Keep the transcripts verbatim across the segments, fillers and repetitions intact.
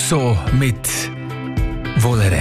Rosso mit Volere.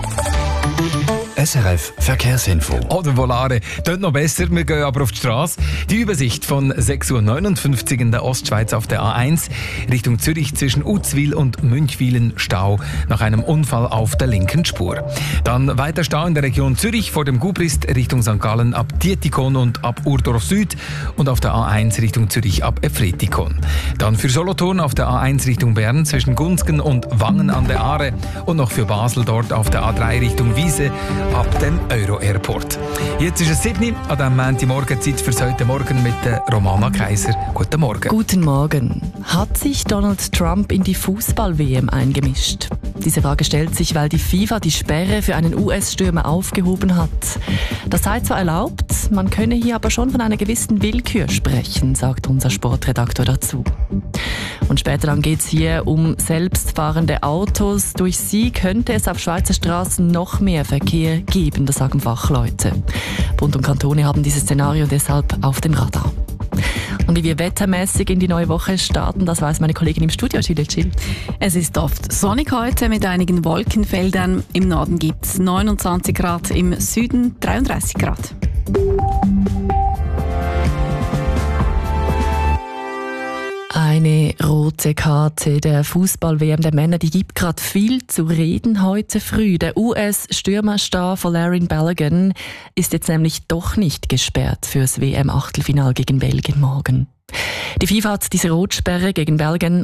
S R F Verkehrsinfo. Oder Volare. Tönt noch besser, wir gehen aber auf die Straße. Die Übersicht von sechs Uhr neunundfünfzig in der Ostschweiz auf der A eins Richtung Zürich zwischen Uzwil und Münchwilen Stau nach einem Unfall auf der linken Spur. Dann weiter Stau in der Region Zürich vor dem Gubrist Richtung Sankt Gallen ab Dietikon und ab Urdorf Süd und auf der A eins Richtung Zürich ab Efretikon. Dann für Solothurn auf der A eins Richtung Bern zwischen Gunzgen und Wangen an der Aare und noch für Basel dort auf der A drei Richtung Wiese ab dem Euro-Airport. Jetzt ist es sieben Uhr, an diesem Montagmorgen Zeit für heute Morgen mit der Romana Kaiser. Guten Morgen. Guten Morgen. Hat sich Donald Trump in die Fußball-W M eingemischt? Diese Frage stellt sich, weil die FIFA die Sperre für einen U S-Stürmer aufgehoben hat. Das sei zwar erlaubt, man könne hier aber schon von einer gewissen Willkür sprechen, sagt unser Sportredaktor dazu. Und später dann geht es hier um selbstfahrende Autos. Durch sie könnte es auf Schweizer Straßen noch mehr Verkehr geben, das sagen Fachleute. Bund und Kantone haben dieses Szenario deshalb auf dem Radar. Und wie wir wettermäßig in die neue Woche starten, das weiß meine Kollegin im Studio, Gilles Chill. Es ist oft sonnig heute mit einigen Wolkenfeldern. Im Norden gibt es neunundzwanzig Grad, im Süden dreiunddreißig Grad. Eine rote Karte der Fußball-W M der Männer, die gibt gerade viel zu reden heute früh. Der U S-Stürmerstar Folarin Balogun ist jetzt nämlich doch nicht gesperrt fürs W M-Achtelfinal gegen Belgien morgen. Die FIFA hat diese Rotsperre gegen Belgien